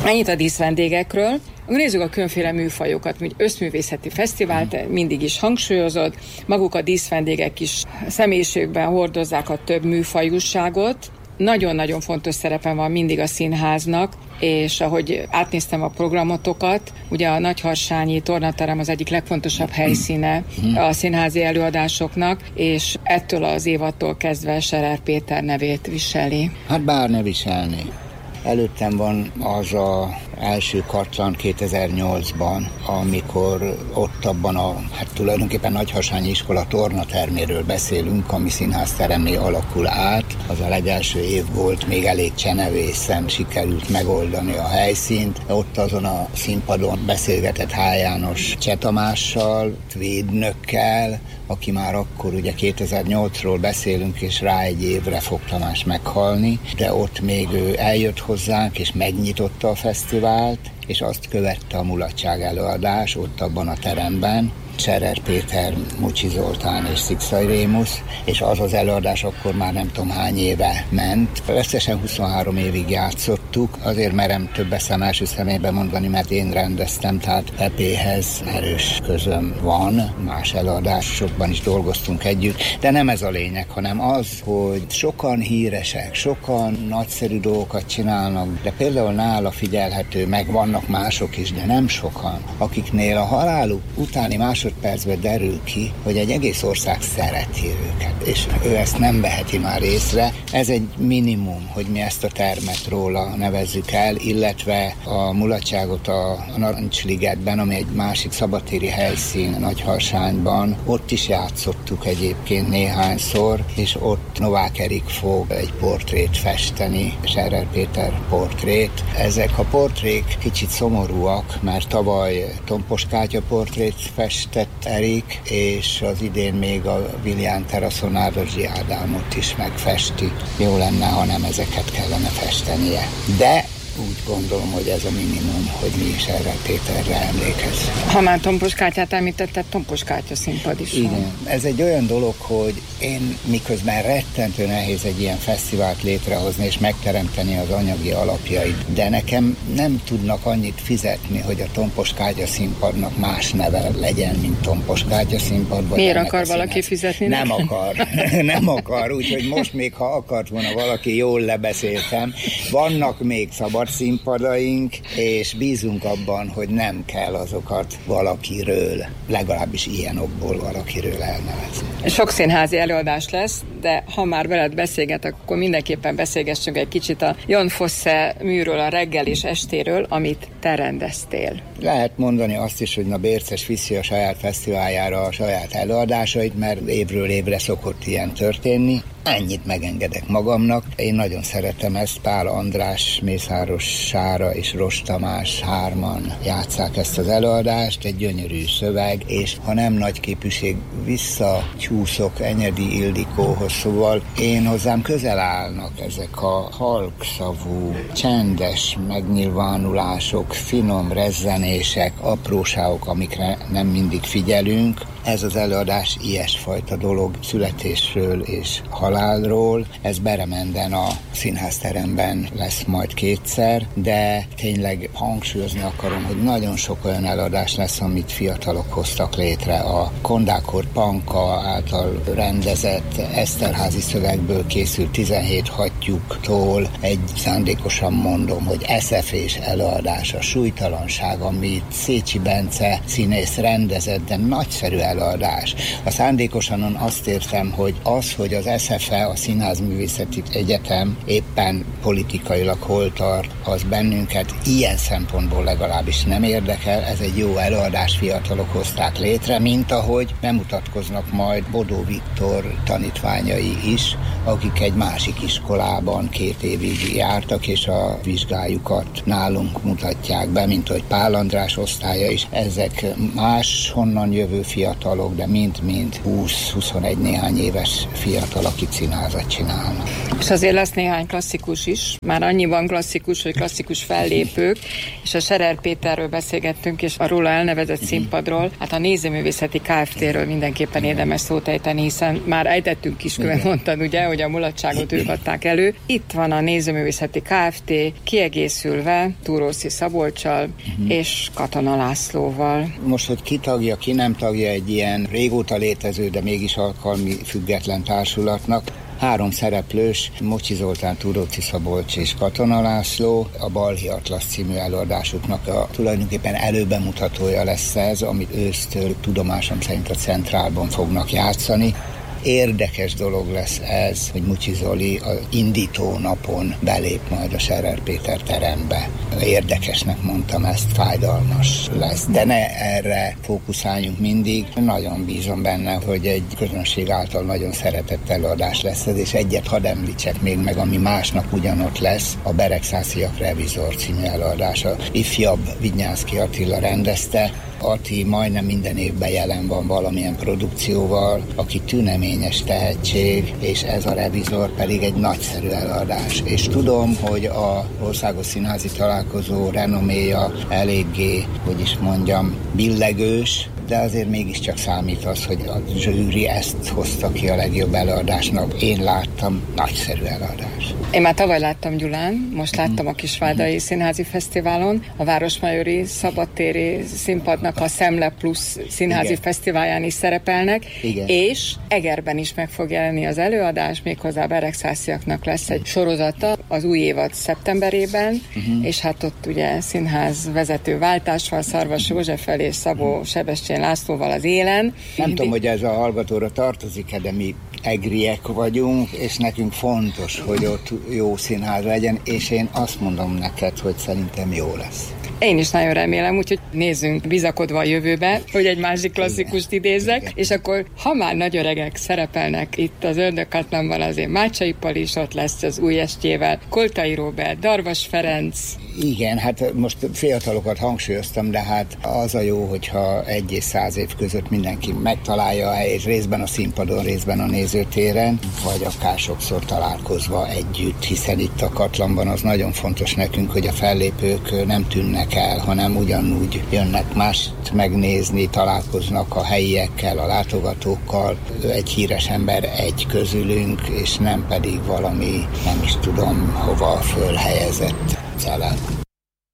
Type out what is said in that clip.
Ennyit a díszvendégekről. Nézzük a különféle műfajokat, mint összművészeti fesztivált mindig is hangsúlyozott. Maguk a díszvendégek is személyiségben hordozzák a több műfajúságot. Nagyon-nagyon fontos szerepen van mindig a színháznak, és ahogy átnéztem a programotokat, ugye a Nagyharsányi Tornaterem az egyik legfontosabb helyszíne a színházi előadásoknak, és ettől az évadtól kezdve Scherer Péter nevét viseli. Hát bár ne viselni. Előttem van az az első kartlan 2008-ban, amikor ott abban tulajdonképpen Nagyharsányi iskola tornaterméről beszélünk, ami színházteremmé alakul át. Az a legelső év volt, még elég csenevészen sikerült megoldani a helyszínt. Ott azon a színpadon beszélgetett H. János Cseh Tamással, védnökkel, aki már akkor ugye 2008-ról beszélünk, és rá egy évre fog Tamás meghalni, de ott még ő eljött hozzánk, és megnyitotta a fesztivált, és azt követte a mulatság előadás ott abban a teremben. Scherer Péter, Mucsi Zoltán és Szikszay Rémusz, és az az előadás akkor már nem tudom hány éve ment. Összesen 23 évig játszottuk, azért merem több eszem első személyben mondani, mert én rendeztem, tehát Pepéhez erős közöm van, más előadásokban is dolgoztunk együtt, de nem ez a lényeg, hanem az, hogy sokan híresek, sokan nagyszerű dolgokat csinálnak, de például nála figyelhető, meg vannak mások is, de nem sokan, akiknél a haláluk utáni másodpercben derül ki, hogy egy egész ország szereti őket, és ő ezt nem veheti már észre. Ez egy minimum, hogy mi ezt a termet róla nevezzük el, illetve a mulatságot a Narancsligetben, ami egy másik szabadtéri helyszín Nagyharsányban, ott is játszottuk egyébként néhányszor, és ott Novák Erik fog egy portrét festeni, Scherer Péter portrét. Ezek a portrék kicsit szomorúak, mert tavaly Tompos Kátya portrét festett Erik, és az idén még a Vilján teraszon Nádossy Ádámot is megfesti. Jó lenne, ha nem ezeket kellene festenie. De úgy gondolom, hogy ez a minimum, hogy mi is erre Péterre emlékezzünk. Ha már Tompos Kátyát említetted, Tompos Kátya színpad is igen. van. Ez egy olyan dolog, hogy én miközben rettentő nehéz egy ilyen fesztivált létrehozni és megteremteni az anyagi alapjait, de nekem nem tudnak annyit fizetni, hogy a Tompos Kátya színpadnak más neve legyen, mint Tompos Kátya színpad. Miért akar valaki fizetni? Nem akar. Nem akar, úgyhogy most még ha akart volna valaki, jól lebeszéltem. Vannak még szabad színpadaink, és bízunk abban, hogy nem kell azokat valakiről, legalábbis ilyen okból valakiről elnevezni. Sok színházi előadás lesz, de ha már veled beszélgetek, akkor mindenképpen beszélgessünk egy kicsit a Jon Fosse műről, a reggel és estéről, amit te rendeztél. Lehet mondani azt is, hogy Bérces viszi a saját fesztiváljára a saját előadásait, mert évről évre szokott ilyen történni. Ennyit megengedek magamnak. Én nagyon szeretem ezt. Pál András, Mészáros Sára és Ros Tamás hárman játsszák ezt az előadást. Egy gyönyörű szöveg, és ha nem nagy képűség, visszacsúszok Enyedi Ildikóhoz, szóval én hozzám közel állnak ezek a halkszavú, csendes megnyilvánulások, finom rezzenések, apróságok, amikre nem mindig figyelünk. Ez az előadás ilyesfajta dolog, születésről és halálról. Ez Beremenden a színházteremben lesz majd kétszer, de tényleg hangsúlyozni akarom, hogy nagyon sok olyan előadás lesz, amit fiatalok hoztak létre. A Kondákor Panka által rendezett Eszterházy szövegből készült 17 hattyúktól egy szándékosan mondom, hogy eszefés előadás, a súlytalanság, amit Szécsi Bence színész rendezett, de nagyszerű előadás. A szándékosanon azt értem, hogy az, hogy az SFE, a Színházművészeti Egyetem éppen politikailag hol tart, az bennünket ilyen szempontból legalábbis nem érdekel. Ez egy jó előadás, fiatalok hozták létre, mint ahogy bemutatkoznak majd Bodó Viktor tanítványai is, akik egy másik iskolában 2 évig jártak, és a vizsgájukat nálunk mutatják be, mint hogy Pál András osztálya is. Ezek máshonnan jövő fiatal fiatalok, de mind-mind 20-21 néhány éves fiatal, akik színházat csinálnak. És azért lesz néhány klasszikus is, már annyiban klasszikus, hogy klasszikus fellépők, és a Scherer Péterről beszélgettünk, és a róla elnevezett színpadról, hát a Nézőművészeti Kft-ről mindenképpen érdemes szót ejteni, hiszen már ejtettünk is, mondtad, ugye, hogy a mulatságot ők adták elő. Itt van a Nézőművészeti Kft. Kiegészülve Túrószi Szabolccsal és Katona Lászlóval. Most, hogy ki tagja, ki nem tagja egy ilyen régóta létező, de mégis alkalmi független társulatnak, 3 szereplős, Mocsi Zoltán, Túrószi Szabolcs és Katona László, a Balhi Atlasz című előadásuknak tulajdonképpen előbemutatója lesz ez, amit ősztől tudomásom szerint a Centrálban fognak játszani. Érdekes dolog lesz ez, hogy Mucsi Zoli az indító napon belép majd a Scherer Péter terembe. Érdekesnek mondtam ezt, fájdalmas lesz, de ne erre fókuszáljunk mindig. Nagyon bízom benne, hogy egy közönség által nagyon szeretett előadás lesz ez, és egyet hadd említsek még meg, ami másnap ugyanott lesz, a Beregszásziak Revizor című előadása. Ifjabb Vidnyánszky Attila rendezte. Ati majdnem minden évben jelen van valamilyen produkcióval, aki tüneményes tehetség, és ez a Revizor pedig egy nagyszerű előadás. És tudom, hogy a Országos Színházi Találkozó renoméja eléggé, hogy is mondjam, billegős, de azért mégiscsak számít az, hogy a zsűri ezt hozta ki a legjobb előadásnak. Én láttam, nagyszerű előadás. Én már tavaly láttam Gyulán, most láttam a Kisvárdai Színházi Fesztiválon, a Városmajori Szabadtéri Színpadnak a Szemle Plusz Színházi Fesztiválján is szerepelnek, és Egerben is meg fog jelenni az előadás, méghozzá a Beregszásziaknak lesz egy sorozata az új évad szeptemberében, és hát ott ugye színház vezető váltás van, Szarvas Józseffel és Szabó Sebestyén Lászlóval az élen. Nem tudom, hogy ez a hallgatóra tartozik-e, de mi egriek vagyunk, és nekünk fontos, hogy ott jó színház legyen, és én azt mondom neked, hogy szerintem jó lesz. Én is nagyon remélem, úgyhogy nézzünk bizakodva a jövőbe, hogy egy másik klasszikust idézzek, és akkor, ha már nagy öregek szerepelnek itt az Ördögkatlanban, azért Mácsai Pali is ott lesz az új estjével, Koltai Róbert, Darvas Ferenc. Igen, hát most fiatalokat hangsúlyoztam, de hát az a jó, hogyha 1 és 100 év között mindenki megtalálja a helyét, részben a színpadon, részben a nézőtéren, vagy akár sokszor találkozva együtt, hiszen itt a Katlanban az nagyon fontos nekünk, hogy a fellépők nem tűnnek el, hanem ugyanúgy jönnek mást megnézni, találkoznak a helyiekkel, a látogatókkal. Egy híres ember egy közülünk, és nem pedig valami, nem is tudom hova fölhelyezett celeb.